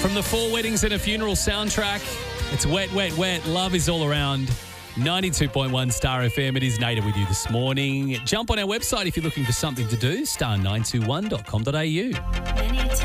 From the Four Weddings and a Funeral soundtrack, it's Wet, Wet, Wet. Love is all around. 92.1 Star FM. It is Nader with you this morning. Jump on our website if you're looking for something to do, star921.com.au.